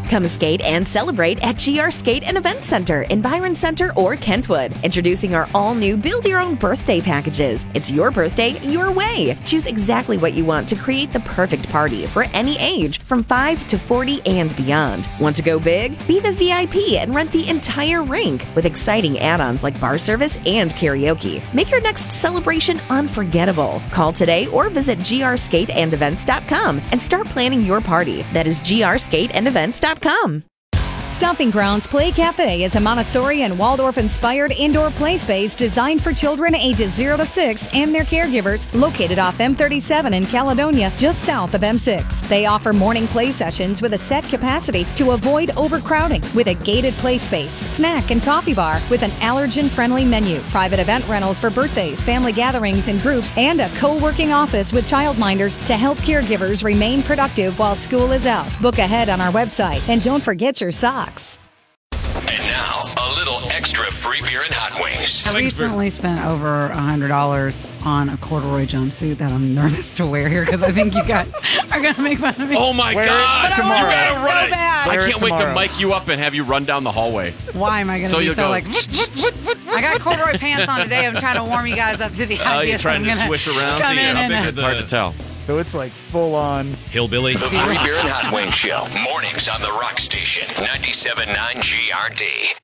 Come skate and celebrate at GR Skate and Event Center in Byron Center or Kentwood. Introducing our all-new build-your-own birthday packages. It's your birthday, your way. Choose exactly what you want to create the perfect party for any age, from 5 to 40 and beyond. Want to go big? Be the VIP and rent the entire rink with exciting add-ons like bar service and karaoke. Make your next celebration unforgettable. Call today or visit grskateandevents.com and start planning your party. That is grskateandevents.com. Stomping Grounds Play Cafe is a Montessori and Waldorf-inspired indoor play space designed for children ages 0 to 6 and their caregivers, located off M37 in Caledonia, just south of M6. They offer morning play sessions with a set capacity to avoid overcrowding, with a gated play space, snack and coffee bar with an allergen-friendly menu, private event rentals for birthdays, family gatherings and groups, and a co-working office with childminders to help caregivers remain productive while school is out. Book ahead on our website, and don't forget your socks. And now, a little extra free beer and hot wings. I recently spent over $100 on a corduroy jumpsuit that I'm nervous to wear here because I think you guys are going to make fun of me. Oh, my God. But I want to wear it so Right. bad. I can't wait to mic you up and have you run down the hallway. Why am I going to be so like... I got corduroy pants on today. I'm trying to warm you guys up to the idea. You're trying to swish around? Come in and, it's hard to tell. So it's like full-on hillbilly. The Free Beer and Hot Wings Show. Mornings on the Rock Station. 97.9 GRD.